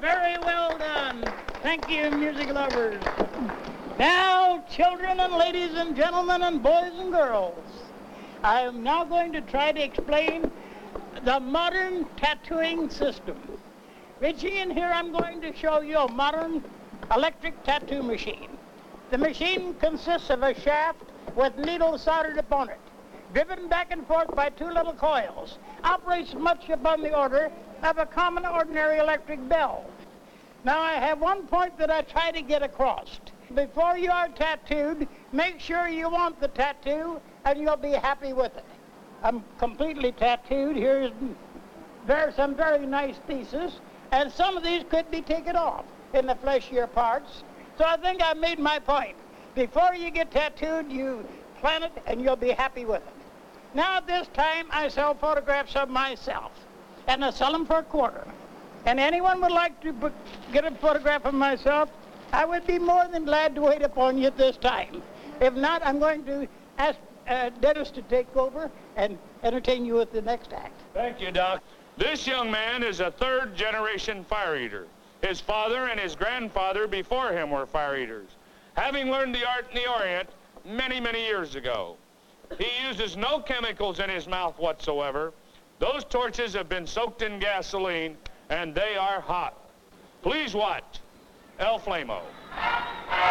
Very well done. Thank you, music lovers. Now, children and ladies and gentlemen and boys and girls, I am now going to try to explain the modern tattooing system. Richie, in here I'm going to show you a modern electric tattoo machine. The machine consists of a shaft with needles soldered upon it, driven back and forth by two little coils, operates much upon the order of a common ordinary electric bell. Now I have one point that I try to get across. Before you are tattooed, make sure you want the tattoo and you'll be happy with it. I'm completely tattooed. There's some very nice pieces, and some of these could be taken off in the fleshier parts. So I think I've made my point. Before you get tattooed, you plan it and you'll be happy with it. Now at this time, I sell photographs of myself, and I sell them for $0.25. And anyone would like to get a photograph of myself, I would be more than glad to wait upon you at this time. If not, I'm going to ask Dennis to take over and entertain you with the next act. Thank you, Doc. This young man is a third-generation fire eater. His father and his grandfather before him were fire eaters, having learned the art in the Orient many, many years ago. He uses no chemicals in his mouth whatsoever. Those torches have been soaked in gasoline, and they are hot. Please watch El Flamo.